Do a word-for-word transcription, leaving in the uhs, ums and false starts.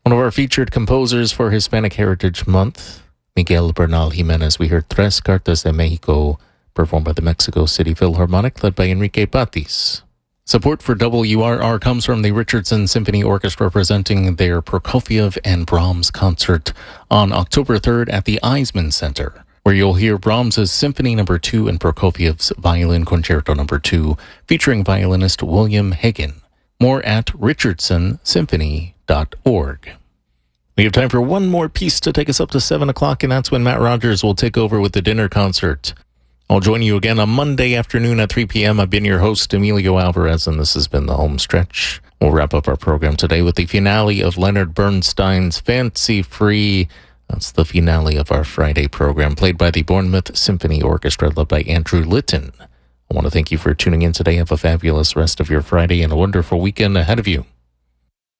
One of our featured composers for Hispanic Heritage Month, Miguel Bernal Jimenez. We heard Tres Cartas de Mexico, performed by the Mexico City Philharmonic, led by Enrique Patis. Support for W R R comes from the Richardson Symphony Orchestra, presenting their Prokofiev and Brahms concert on October third at the Eisman Center, where you'll hear Brahms's Symphony Number two and Prokofiev's Violin Concerto Number two, featuring violinist William Hagen. More at richardson symphony dot org. We have time for one more piece to take us up to seven o'clock, and that's when Matt Rogers will take over with the dinner concert. I'll join you again on Monday afternoon at three p.m. I've been your host, Emilio Alvarez, and this has been The Home Stretch. We'll wrap up our program today with the finale of Leonard Bernstein's Fancy Free. That's the finale of our Friday program, played by the Bournemouth Symphony Orchestra, led by Andrew Litton. I want to thank you for tuning in today. Have a fabulous rest of your Friday and a wonderful weekend ahead of you.